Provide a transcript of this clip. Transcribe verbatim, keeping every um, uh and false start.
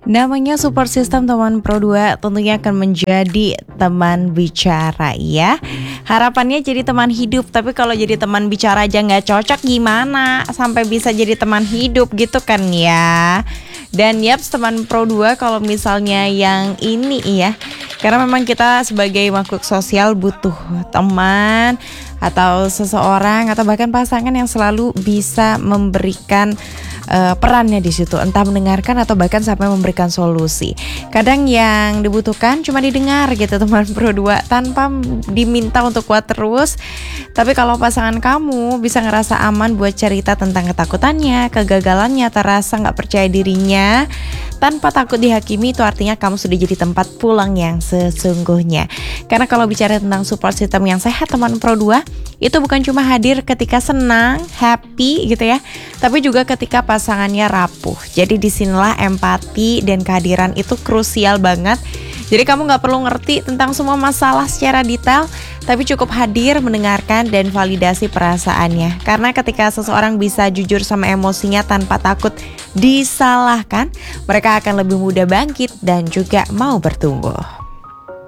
Namanya support system teman Pro dua tentunya akan menjadi teman bicara ya. Harapannya jadi teman hidup, tapi kalau jadi teman bicara aja nggak cocok gimana sampai bisa jadi teman hidup gitu kan ya. Dan yaps teman Pro dua kalau misalnya yang ini ya, karena memang kita sebagai makhluk sosial butuh teman atau seseorang atau bahkan pasangan yang selalu bisa memberikan uh, perannya di situ, entah mendengarkan atau bahkan sampai memberikan solusi. Kadang yang dibutuhkan cuma didengar gitu teman Pro dua tanpa diminta untuk kuat terus. Tapi kalau pasangan kamu bisa ngerasa aman buat cerita tentang ketakutannya, kegagalannya, terasa nggak percaya dirinya tanpa takut dihakimi, itu artinya kamu sudah jadi tempat pulang yang sesungguhnya. Karena kalau bicara tentang support system yang sehat teman Pro dua, itu bukan cuma hadir ketika senang, happy gitu ya, tapi juga ketika pasangannya rapuh. Jadi disinilah empati dan kehadiran itu krusial banget. Jadi kamu gak perlu ngerti tentang semua masalah secara detail, tapi cukup hadir, mendengarkan, dan validasi perasaannya. Karena ketika seseorang bisa jujur sama emosinya tanpa takut disalahkan, mereka akan lebih mudah bangkit dan juga mau bertumbuh.